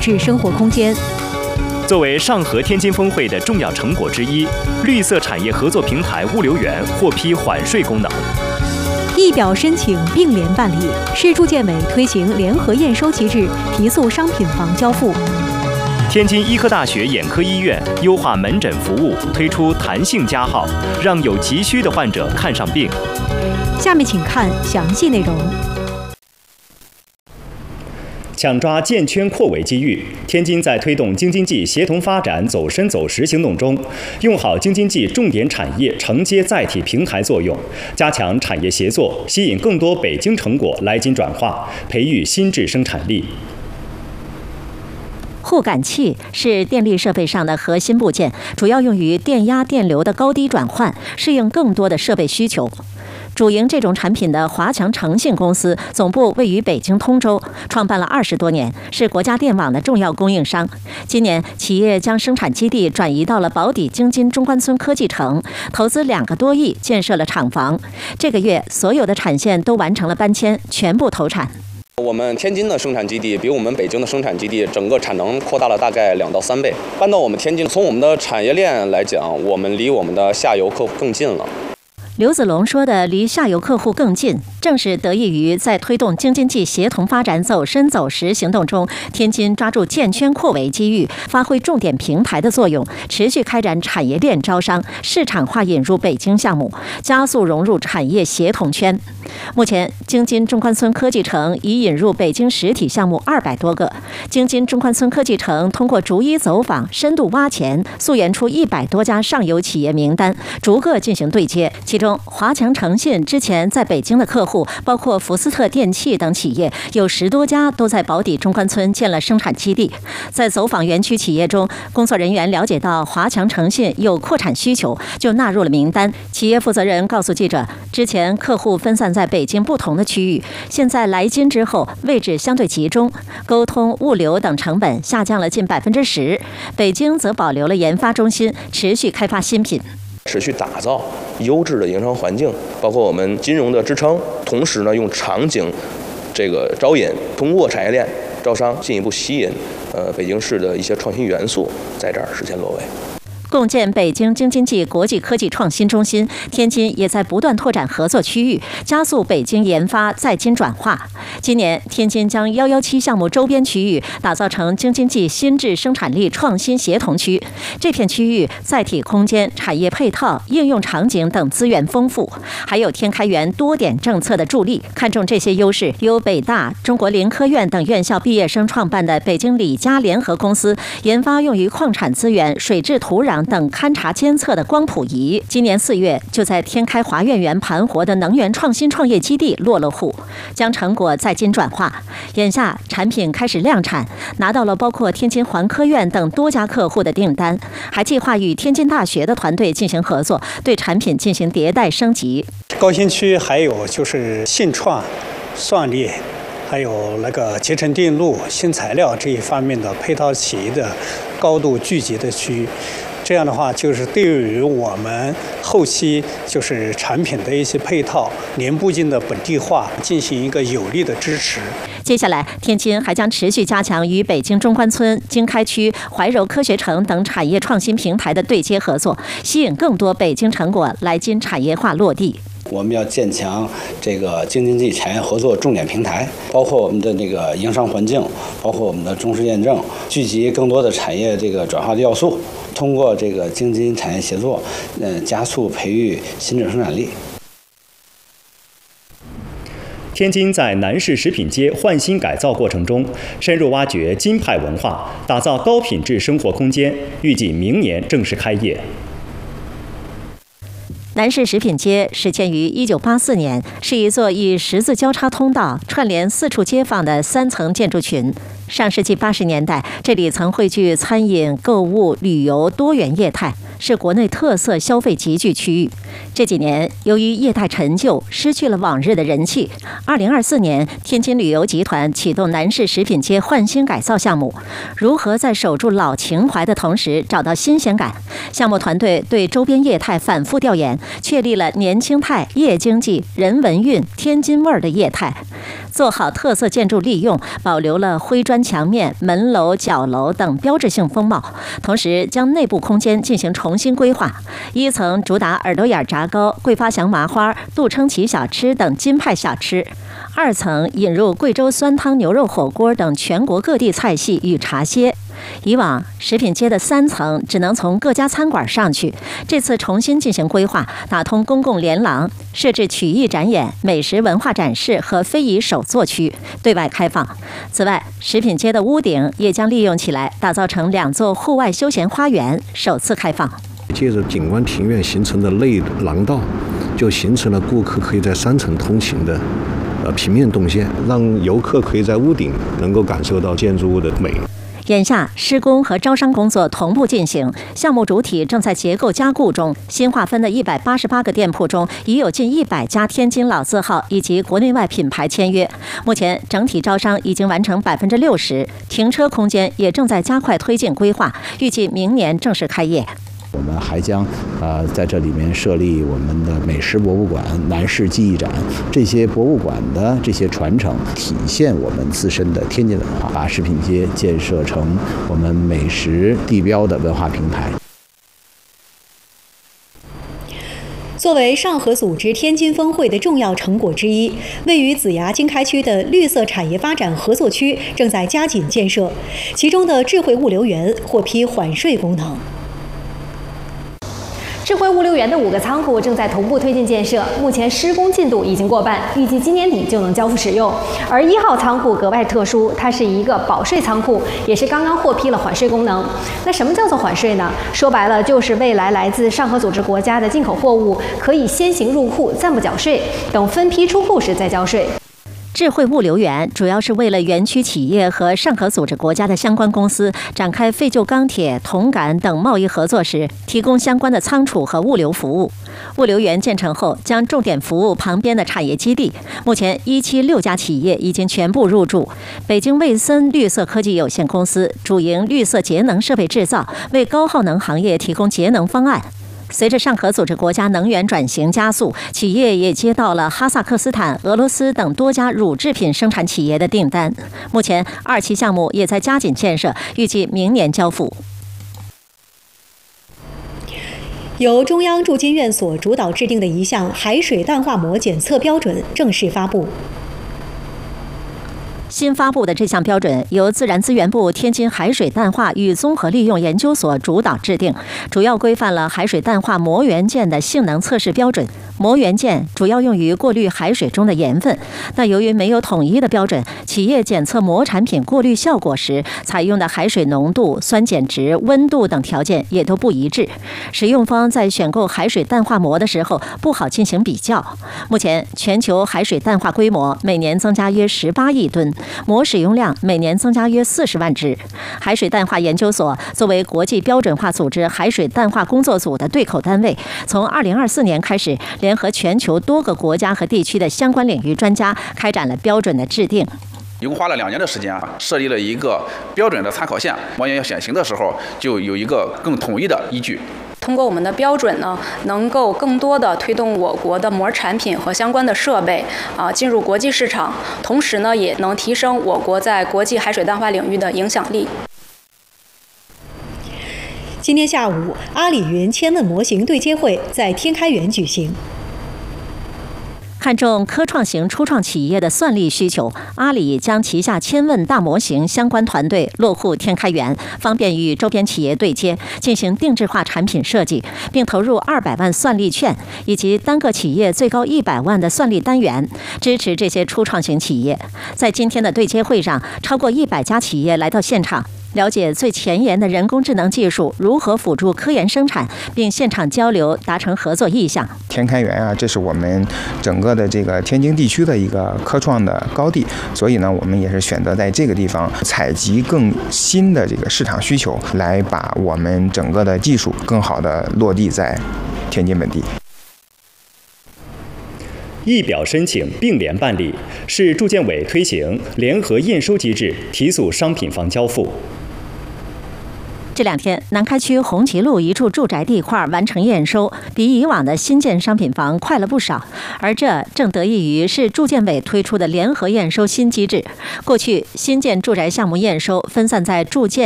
质生活空间。 作为上合天津峰会的重要成果之一，绿色产业合作平台物流园获批缓税功能。 一表申请并联办理，市住建委推行联合验收机制，提速商品房交付。 天津医科大学眼科医院优化门诊服务，推出弹性加号，让有急需的患者看上病。 下面请看详细内容。 抢抓建圈扩围机遇，天津在推动京津冀协同发展走深走实行动中，用好京津冀重点产业承接载体平台作用，加强产业协作，吸引更多北京成果来津转化，培育新质生产力。 互感器是电力设备上的核心部件，主要用于电压、电流的高低转换，适应更多的设备需求。主营这种产品的华强诚信公司总部位于北京通州，创办了20多年，是国家电网的重要供应商。今年，企业将生产基地转移到了宝坻京津中关村科技城，投资2个多亿建设了厂房。这个月，所有的产线都完成了搬迁，全部投产。 我们天津的生产基地比我们北京的生产基地整个产能扩大了大概2到3倍。搬到我们天津，从我们的产业链来讲，我们离我们的下游客户更近了。 刘子龙说的离下游客户更近，正是得益于在推动京津冀协同发展走深走实行动中，天津抓住建圈扩围机遇，发挥重点平台的作用，持续开展产业链招商、市场化引入北京项目，加速融入产业协同圈。目前，京津中关村科技城已引入北京实体项目200多个。京津中关村科技城通过逐一走访、深度挖潜，溯源出100多家上游企业名单，逐个进行对接。其中，华强诚信之前在北京的客户包括福斯特电器等企业，有10多家都在宝坻中关村建了生产基地。在走访园区企业中，工作人员了解到华强诚信有扩产需求，就纳入了名单。企业负责人告诉记者，之前客户分散在北京不同的区域，现在来津之后位置相对集中，沟通、物流等成本下降了近10%。北京则保留了研发中心，持续开发新品。 持续打造优质的营商环境，包括我们金融的支撑，同时呢，用场景这个招引，通过产业链招商进一步吸引北京市的一些创新元素在这儿实现落位。 共建北京京津冀国际科技创新中心，天津也在不断拓展合作区域，加速北京研发在津转化。今年，天津将117项目周边区域打造成京津冀新质生产力创新协同区。这片区域载体空间、产业配套、应用场景等资源丰富，还有天开源多点政策的助力。看中这些优势，由北大、中国林科院等院校毕业生创办的北京李嘉联合公司研发用于矿产资源、水质土壤等勘察监测的光谱仪，今年4月就在天开华苑园盘活的能源创新创业基地落了户，将成果在津转化。眼下产品开始量产，拿到了包括天津环科院等多家客户的订单，还计划与天津大学的团队进行合作，对产品进行迭代升级。 高新区还有就是信创、算力，还有那个集成电路、新材料这一方面的配套企业的高度聚集的区域。这样的话，就是对于我们后期就是产品的一些配套、零部件的本地化进行一个有力的支持。 接下来，天津还将持续加强与北京中关村、经开区、怀柔科学城等产业创新平台的对接合作，吸引更多北京成果来津产业化落地。 我们要建强这个京津冀产业合作重点平台，包括我们的这个营商环境，包括我们的中试验证，聚集更多的产业这个转化的要素，通过这个京津产业协作，加速培育新质生产力。 天津在南市食品街换新改造过程中，深入挖掘津派文化，打造高品质生活空间，预计明年正式开业。 南市食品街始建于1984年，是一座以十字交叉通道串联4处街坊的3层建筑群。上世纪80年代，这里曾汇聚餐饮、购物、旅游多元业态。 是国内特色消费集聚区域。这几年，由于业态陈旧，失去了往日的人气。2024年，天津旅游集团启动南市食品街焕新改造项目，如何在守住老情怀的同时找到新鲜感？项目团队对周边业态反复调研，确立了年轻态、夜经济、人文韵、天津味儿的业态，做好特色建筑利用，保留了灰砖墙面、门楼、角楼等标志性风貌，同时将内部空间进行重新规划。一层主打耳朵眼炸糕、桂发祥麻花、杜撑起小吃等金派小吃；二层引入贵州酸汤牛肉火锅等全国各地菜系与茶歇。以往食品街的3层只能从各家餐馆上去，这次重新进行规划，打通公共连廊，设置曲艺展演、美食文化展示和非遗手作区，对外开放。此外，食品街的屋顶也将利用起来，打造成2座户外休闲花园，首次开放。 借着景观庭院形成的内廊道，就形成了顾客可以在3层通勤的平面动线，让游客可以在屋顶能够感受到建筑物的美。 眼下，施工和招商工作同步进行，项目主体正在结构加固中。新划分的188个店铺中，已有近100家天津老字号以及国内外品牌签约。目前，整体招商已经完成60%，停车空间也正在加快推进规划，预计明年正式开业。 我们还将在这里面设立我们的美食博物馆、南市记忆展，这些博物馆的这些传承，体现我们自身的天津文化，把食品街建设成我们美食地标的文化平台。 作为上合组织天津峰会的重要成果之一，位于子牙经开区的绿色产业发展合作区正在加紧建设，其中的智慧物流园获批缓税功能。 智慧物流园的5个仓库正在同步推进建设，目前施工进度已经过半，预计今年底就能交付使用。而1号仓库格外特殊，它是一个保税仓库，也是刚刚获批了缓税功能。那什么叫做缓税呢？说白了，就是未来来自上合组织国家的进口货物可以先行入库，暂不缴税，等分批出库时再交税。 智慧物流园主要是为了园区企业和上合组织国家的相关公司展开废旧钢铁、铜杆等贸易合作时，提供相关的仓储和物流服务。物流园建成后，将重点服务旁边的产业基地。目前176家企业已经全部入驻。北京卫森绿色科技有限公司主营绿色节能设备制造，为高耗能行业提供节能方案。随着上合组织国家能源转型加速，企业也接到了哈萨克斯坦、俄罗斯等多家乳制品生产企业的订单。目前2期项目也在加紧建设，预计明年交付。 由中央驻京院所主导制定的一项海水淡化膜检测标准正式发布。 新发布的这项标准由自然资源部天津海水淡化与综合利用研究所主导制定，主要规范了海水淡化膜原件的性能测试标准。膜原件主要用于过滤海水中的盐分，但由于没有统一的标准，企业检测膜产品过滤效果时采用的海水浓度、酸碱值、温度等条件也都不一致，使用方在选购海水淡化膜的时候不好进行比较。目前全球海水淡化规模每年增加约18亿吨，膜使用量每年增加约40万只。海水淡化研究所作为国际标准化组织海水淡化工作组的对口单位，从2024年开始，联合全球多个国家和地区的相关领域专家，开展了标准的制定。 一共花了2年的时间设立了一个标准的参考线，模原要选型的时候就有一个更统一的依据。 通过我们的标准呢，能够更多的推动我国的膜产品和相关的设备进入国际市场，同时呢，也能提升我国在国际海水淡化领域的影响力。 今天下午，阿里云千问模型对接会在天开园举行。 看重科创型初创企业的算力需求，阿里将旗下千问大模型相关团队落户天开园，方便与周边企业对接，进行定制化产品设计，并投入200万算力券以及单个企业最高100万的算力单元，支持这些初创型企业。在今天的对接会上，超过100家企业来到现场。 了解最前沿的人工智能技术如何辅助科研生产，并现场交流，达成合作意向。 天开源啊，这是我们整个的这个天津地区的一个科创的高地，所以呢，我们也是选择在这个地方采集更新的这个市场需求，来把我们整个的技术更好的落地在天津本地。 一表申请并联办理，是住建委推行联合验收机制，提速商品房交付。 这2天，南开区红旗路一处住宅地块完成验收，比以往的新建商品房快了不少。而这正得益于是住建委推出的联合验收新机制。过去，新建住宅项目验收分散在住建